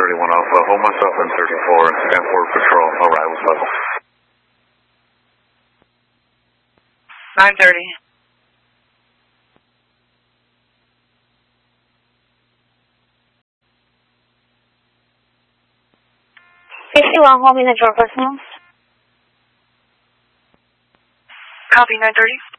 931 Alpha, hold myself in 34 and scan forward patrol, arrivals level. 930. 51, hold me the door, personal. Copy, 930.